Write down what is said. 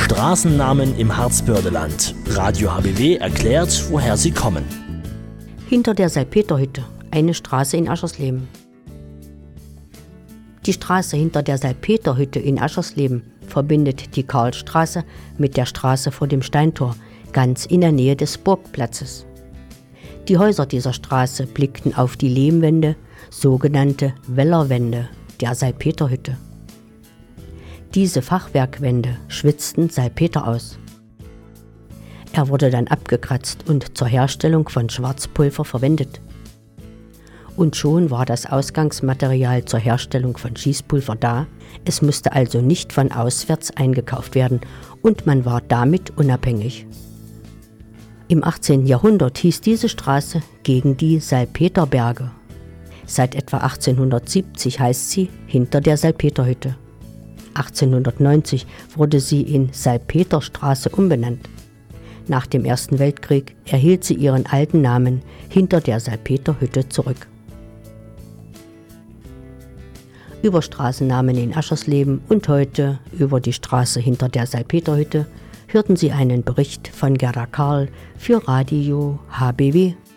Straßennamen im Harzbördeland. Radio HBW erklärt, woher sie kommen. Hinter der Salpeterhütte, eine Straße in Aschersleben. Die Straße hinter der Salpeterhütte in Aschersleben verbindet die Karlstraße mit der Straße vor dem Steintor, ganz in der Nähe des Burgplatzes. Die Häuser dieser Straße blickten auf die Lehmwände, sogenannte Wellerwände der Salpeterhütte. Diese Fachwerkwände schwitzten Salpeter aus. Er wurde dann abgekratzt und zur Herstellung von Schwarzpulver verwendet. Und schon war das Ausgangsmaterial zur Herstellung von Schießpulver da, es musste also nicht von auswärts eingekauft werden und man war damit unabhängig. Im 18. Jahrhundert hieß diese Straße gegen die Salpeterberge. Seit etwa 1870 heißt sie hinter der Salpeterhütte. 1890 wurde sie in Salpeterstraße umbenannt. Nach dem Ersten Weltkrieg erhielt sie ihren alten Namen hinter der Salpeterhütte zurück. Über Straßennamen in Aschersleben und heute über die Straße hinter der Salpeterhütte hörten Sie einen Bericht von Gerda Karl für Radio HBW.